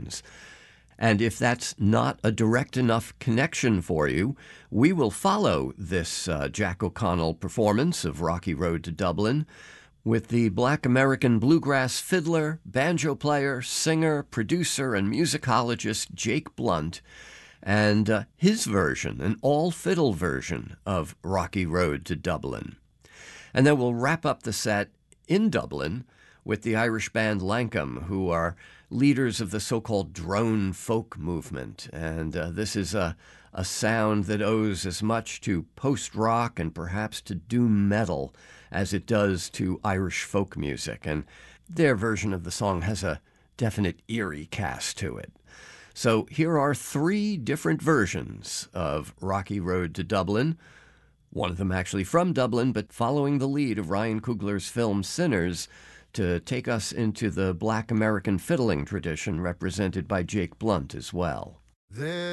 versions. And if that's not a direct enough connection for you, we will follow this Jack O'Connell performance of Rocky Road to Dublin with the Black American bluegrass fiddler, banjo player, singer, producer, and musicologist Jake Blount, and his version, an all-fiddle version of Rocky Road to Dublin. And then we'll wrap up the set in Dublin with the Irish band Lankum, who are leaders of the so-called drone folk movement. And this is a sound that owes as much to post-rock and perhaps to doom metal as it does to Irish folk music. And their version of the song has a definite eerie cast to it. So here are 3 different versions of Rocky Road to Dublin, one of them actually from Dublin, but following the lead of Ryan Coogler's film Sinners, to take us into the Black American fiddling tradition represented by Jake Blount as well.